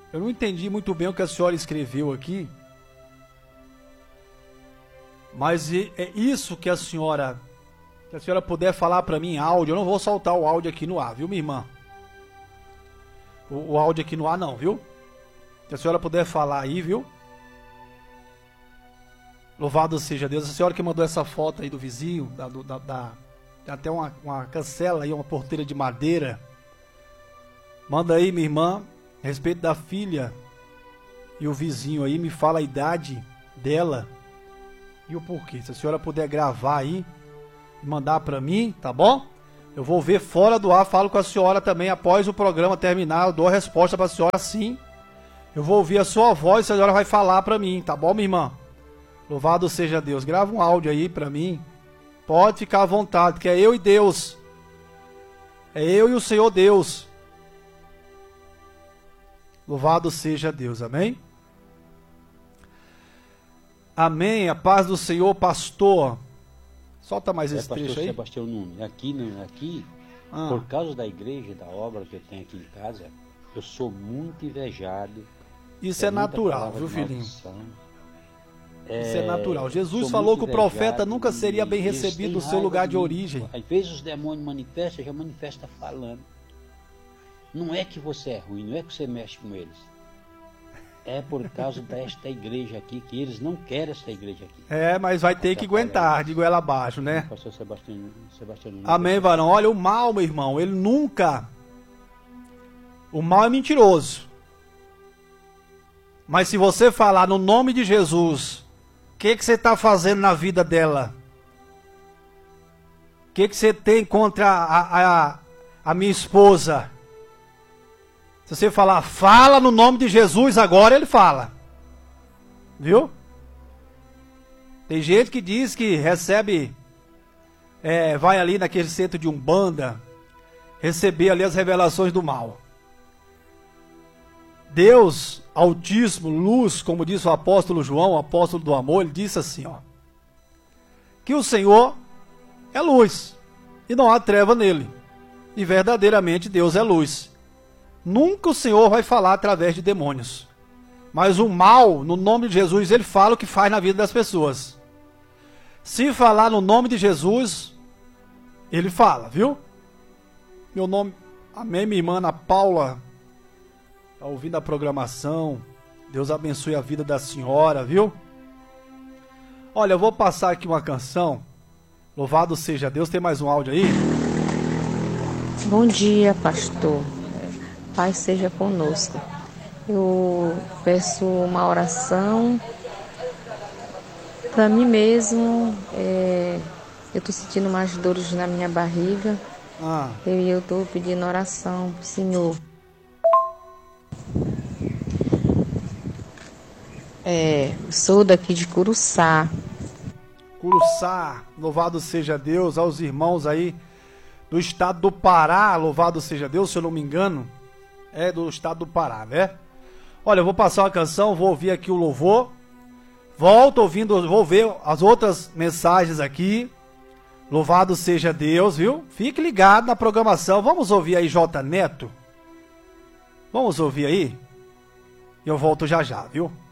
Eu não entendi muito bem o que a senhora escreveu aqui. Mas é isso que a senhora puder falar para mim em áudio. Eu não vou soltar o áudio aqui no ar, viu, minha irmã? O áudio aqui no ar não, viu? Se a senhora puder falar aí, viu? Louvado seja Deus. A senhora que mandou essa foto aí do vizinho, tem até uma cancela aí, uma porteira de madeira. Manda aí, minha irmã, a respeito da filha e o vizinho aí, me fala a idade dela e o porquê. Se a senhora puder gravar aí e mandar pra mim, tá bom? Eu vou ver fora do ar, falo com a senhora também, após o programa terminar, eu dou a resposta pra senhora sim. Eu vou ouvir a sua voz, a senhora vai falar pra mim, tá bom, minha irmã? Louvado seja Deus. Grava um áudio aí pra mim. Pode ficar à vontade, que é eu e Deus. É eu e o Senhor Deus. Louvado seja Deus, amém? Amém, a paz do Senhor, pastor. Solta mais esse trecho pastor aí. Sebastião Nunes, aqui por causa da igreja, da obra que eu tenho aqui em casa, eu sou muito invejado. Isso é natural, viu, filhinho? Isso é natural. Jesus sou falou que muito o profeta invejado nunca seria bem e eles recebido no têm seu raiva lugar de mim. origem. Às vezes os demônios manifestam, já manifesta falando. Não é que você é ruim, não é que você mexe com eles. É por causa desta igreja aqui, que eles não querem essa igreja aqui. É, mas vai ter que aguentar, de goela abaixo, né? Pastor Sebastião Nunes. Amém, varão. Olha, o mal, meu irmão, ele nunca... O mal é mentiroso. Mas se você falar no nome de Jesus, o que você está fazendo na vida dela? O que você tem contra a minha esposa? Se você falar, fala no nome de Jesus, agora ele fala. Viu? Tem gente que diz que recebe, vai ali naquele centro de Umbanda, receber ali as revelações do mal. Deus, Altíssimo, luz, como disse o apóstolo João, o apóstolo do amor, ele disse assim, ó, que o Senhor é luz e não há treva nele. E verdadeiramente Deus é luz. Nunca o Senhor vai falar através de demônios. Mas o mal, no nome de Jesus, ele fala o que faz na vida das pessoas. Se falar no nome de Jesus, ele fala, viu? Meu nome, amém, minha irmã Ana Paula, está ouvindo a programação. Deus abençoe a vida da senhora, viu? Olha, eu vou passar aqui uma canção. Louvado seja Deus. Tem mais um áudio aí? Bom dia, pastor. Paz seja conosco. Eu peço uma oração para mim mesmo. Eu estou sentindo umas dores na minha barriga. Eu estou pedindo oração para o Senhor. Sou daqui de Curuçá. Curuçá, louvado seja Deus. Aos irmãos aí do estado do Pará, louvado seja Deus, se eu não me engano. É do estado do Pará, né? Olha, eu vou passar uma canção, vou ouvir aqui o louvor. Volto ouvindo, vou ver as outras mensagens aqui. Louvado seja Deus, viu? Fique ligado na programação. Vamos ouvir aí J Neto? Vamos ouvir aí? E eu volto já já, viu?